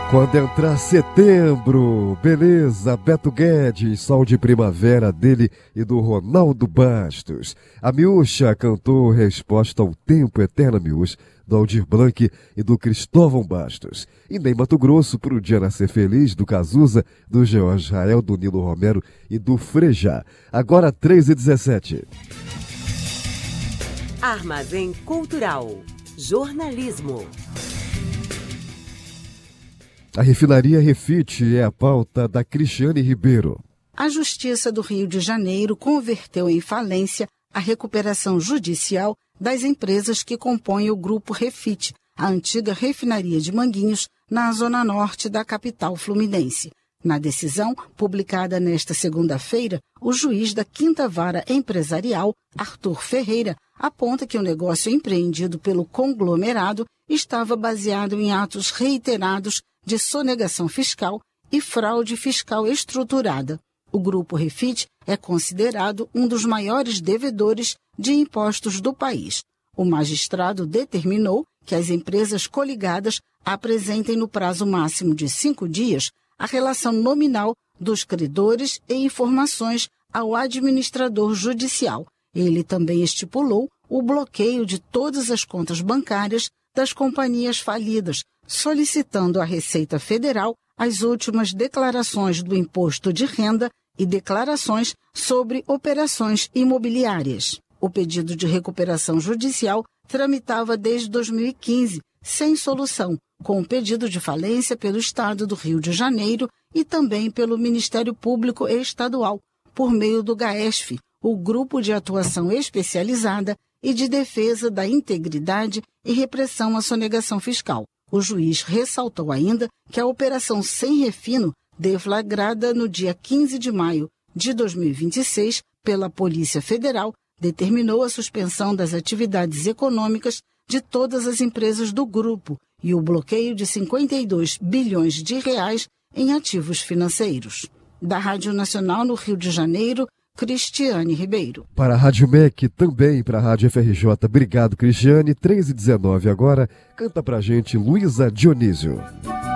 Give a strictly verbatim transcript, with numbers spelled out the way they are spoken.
Quando entrar setembro, beleza, Beto Guedes, sol de primavera dele e do Ronaldo Bastos. A Miúcha cantou resposta ao tempo eterna Miúcha, do Aldir Blanc e do Cristóvão Bastos. E nem Mato Grosso, pro dia nascer feliz, do Cazuza, do George Israel, do Nilo Romero e do Frejá. Agora três e dezessete. Armazém Cultural. Jornalismo. A refinaria Refit é a pauta da Cristiane Ribeiro. A Justiça do Rio de Janeiro converteu em falência a recuperação judicial das empresas que compõem o grupo Refit, a antiga refinaria de Manguinhos, na zona norte da capital fluminense. Na decisão, publicada nesta segunda-feira, o juiz da Quinta Vara Empresarial, Arthur Ferreira, aponta que o negócio empreendido pelo conglomerado estava baseado em atos reiterados de sonegação fiscal e fraude fiscal estruturada. O Grupo Refit é considerado um dos maiores devedores de impostos do país. O magistrado determinou que as empresas coligadas apresentem no prazo máximo de cinco dias a relação nominal dos credores e informações ao administrador judicial. Ele também estipulou o bloqueio de todas as contas bancárias das companhias falidas, solicitando à Receita Federal as últimas declarações do imposto de renda e declarações sobre operações imobiliárias. O pedido de recuperação judicial tramitava desde dois mil e quinze, sem solução, com o pedido de falência pelo Estado do Rio de Janeiro e também pelo Ministério Público Estadual, por meio do GAESF, o Grupo de Atuação Especializada e de Defesa da Integridade e Repressão à Sonegação Fiscal. O juiz ressaltou ainda que a operação Sem Refino, deflagrada no dia quinze de maio de dois mil e vinte e seis pela Polícia Federal, determinou a suspensão das atividades econômicas de todas as empresas do grupo e o bloqueio de cinquenta e dois bilhões de reais em ativos financeiros. Da Rádio Nacional no Rio de Janeiro, Cristiane Ribeiro. Para a Rádio M E C, também para a Rádio F R J. Obrigado, Cristiane. três e dezenove agora. Canta pra gente Luísa Dionísio.